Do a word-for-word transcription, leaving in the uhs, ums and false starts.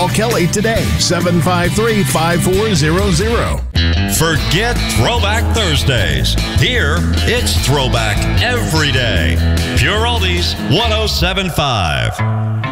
Call Kelly today, seven five three, five four zero zero. Forget Throwback Thursdays. Here, it's Throwback every day. Pure Oldies one oh seven point five.